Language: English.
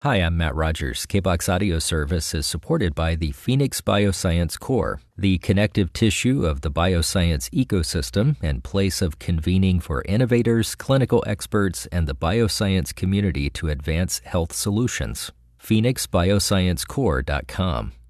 Hi, I'm Matt Rogers. KBox Audio Service is supported by the Phoenix Bioscience Core, the connective tissue of the bioscience ecosystem and place of convening for innovators, clinical experts, and the bioscience community to advance health solutions. PhoenixBioscienceCore.com.